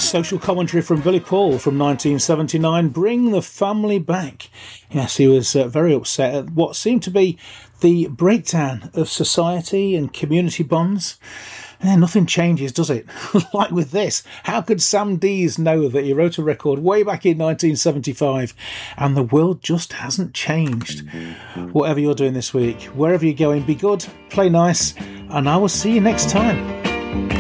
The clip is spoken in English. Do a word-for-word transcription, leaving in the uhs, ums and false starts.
Social commentary from Billy Paul from nineteen seventy-nine, Bring the Family Back. Yes, he was uh, very upset at what seemed to be the breakdown of society and community bonds. Eh, nothing changes, does it? Like with this, how could Sam Dees know that he wrote a record way back in nineteen seventy-five and the world just hasn't changed? Whatever you're doing this week, wherever you're going, be good, play nice, and I will see you next time.